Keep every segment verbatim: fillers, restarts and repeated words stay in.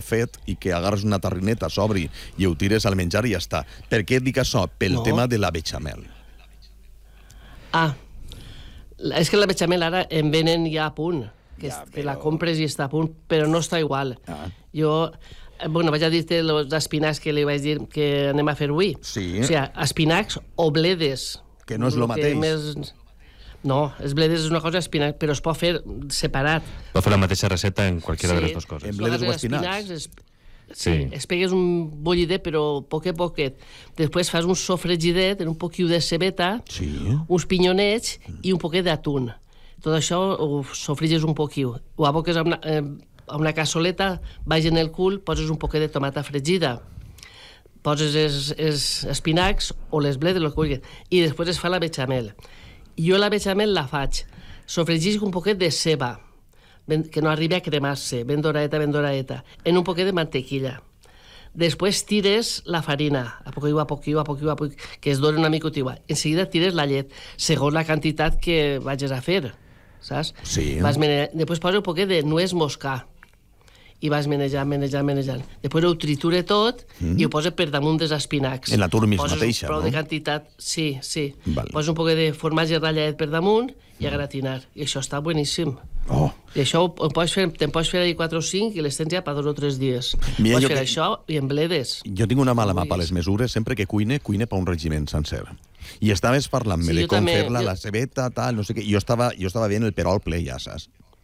fet i que agarres una tarrineta, s'obri i ho tires al menjar i ja està. Per què et dic això? Pel No. tema de la bechamel. Ah, és que la bechamel ara en venen ja a punt, que, Ja, que la però- compres i està a punt, però no està igual. Ah. Jo, eh, bueno, vaig a dir-te els espinacs que li vaig dir que anem a fer avui. Sí. O sigui, espinacs o bledes. Que no és lo que mateix. Més... No, els bledes és una cosa espinac, però es pot fer separat. Va fer la mateixa recepta en qualsevol de Sí. les dues coses. En bledes o Agafes espinacs? es... Sí. Sí, es pegues un bullidet, però poquet, poquet. Després fas un sofregidet en un poquiu de cebeta, Sí. uns pinyonets i un poquet d'atún. Tot això ho sofriges un poquiu. Ho aboques a una, eh, a una cassoleta, baix en el cul, poses un poquet de tomata fregida, poses els, els espinacs o les bledes, el que vulguis, i després es fa la bechamel. Jo la bechamel la faig, sofregis un poquet de ceba, ben, que no arribi a cremar-se, ben doradeta, ben doradeta, en un poquet de mantequilla. Després tires la farina, a poquiu, a poquiu, a poquiu, a poquiu, que es dona una micotiua. En seguida tires la llet, segons la quantitat que vagis a fer, saps? Sí. Vas mene... Després posa un poquet de nuez moscà i vas menejant, menejant, menejant. Després ho triture tot mm. i ho posa per damunt dels espinacs. En la turmis Poses mateixa, prou no? de quantitat, sí, sí. Vale. Posa un poquet de formatge ratllat per damunt i a gratinar. I això està boníssim. Oh. I això ho, ho pots fer, te'n pots fer ahir quatre o cinc i les tens ja per dos o tres dies. Mira, pots jo fer que- això i en bledes. Jo tinc una mala mà per Ui. les mesures, sempre que cuine, cuine per un regiment sencer. I estaves parlant-me Sí, de jo com també, fer-la, jo- la cebeta, tal, no sé què. Jo estava, jo estava veient el perol ple, ja saps?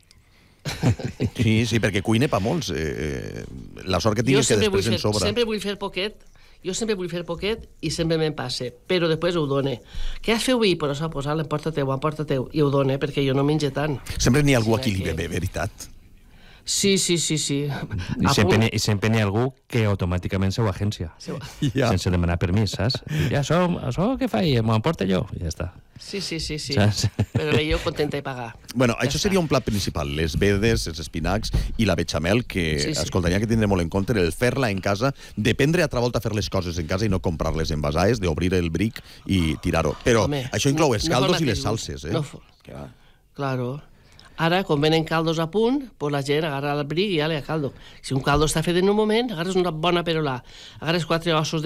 Sí, sí, perquè cuine pa molts. Eh, la sort que tinc Jo és que sempre vull, després fer, en sobra. sempre vull fer poquet, jo sempre vull fer poquet i sempre me'n passe, però després ho done. Què has fet avui? Però això, posar l'emporta-teu, emporta-teu, i ho done, perquè jo no menjo tant. Sempre n'hi ha algú a qui li que- ve bé, veritat. Sí, sí, sí, sí. I sempre, n'hi- I sempre n'hi ha algú que automàticament seu agència, Ja. sense demanar permís, saps? I ja, això, això què faig? M'ho emporta jo? I ja està. Sí, sí, sí, sí. Saps? Però bé, jo contenta de pagar. Bueno, Ja això està. seria un plat principal, les vedes, els espinacs i la bechamel, que, Sí, sí. escolta, hi ha que tindre molt en compte el fer-la en casa, dependre altra volta fer les coses en casa i no comprar-les envasades, d'obrir el bric i tirar-ho. Però Home, això inclou els no fa el caldos i mateix les gust. salses, eh? No fa- Claro. Ara, quan venen caldos a punt, pues la gent agarra el bric i ja li ha caldo. Si un caldo està fet en un moment, agarres una bona perolà, agarres quatre ossos de